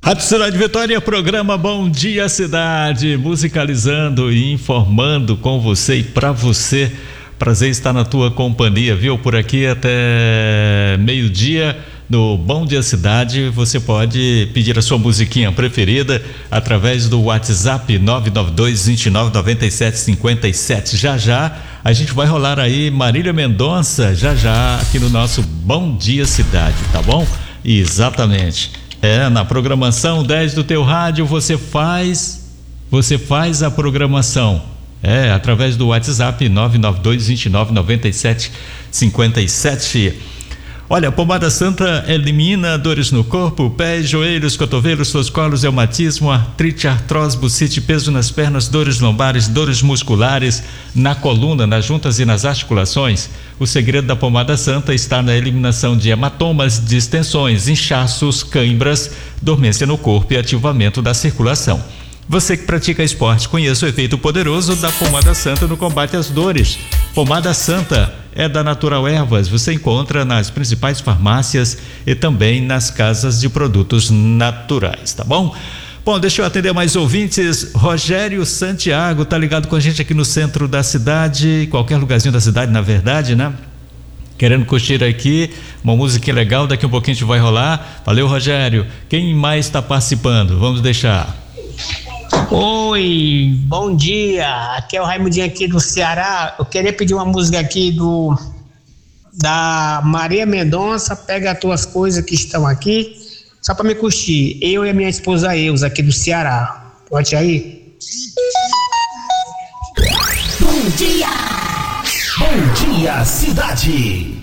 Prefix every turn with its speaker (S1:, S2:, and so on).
S1: Rádio Cidade Vitória, programa Bom Dia Cidade, musicalizando e informando com você e pra você. Prazer estar na tua companhia, viu? Por aqui até meio-dia no Bom Dia Cidade. Você pode pedir a sua musiquinha preferida através do WhatsApp 992299757. Já a gente vai rolar aí Marília Mendonça já aqui no nosso Bom Dia Cidade, tá bom? Exatamente. Na programação 10 do teu rádio você faz a programação. Através do WhatsApp 992299757. Olha, a pomada santa elimina dores no corpo, pés, joelhos, cotovelos, tornozelos, reumatismo, artrite, artrose, bucite, peso nas pernas, dores lombares, dores musculares, na coluna, nas juntas e nas articulações. O segredo da pomada santa está na eliminação de hematomas, distensões, inchaços, cãibras, dormência no corpo e ativamento da circulação. Você que pratica esporte, conheça o efeito poderoso da pomada santa no combate às dores. Pomada santa é da Natural Ervas, você encontra nas principais farmácias e também nas casas de produtos naturais, tá bom? Bom, deixa eu atender mais ouvintes. Rogério Santiago tá ligado com a gente aqui no centro da cidade, qualquer lugarzinho da cidade, na verdade, né? Querendo curtir aqui uma musiquinha legal, daqui um pouquinho a gente vai rolar. Valeu, Rogério. Quem mais está participando? Vamos deixar.
S2: Oi, bom dia, aqui é o Raimundinho aqui do Ceará. Eu queria pedir uma música aqui da Maria Mendonça, Pega as Tuas Coisas que Estão Aqui, só pra me curtir, eu e a minha esposa Eusa aqui do Ceará. Pode aí?
S3: Bom dia! Bom dia, cidade!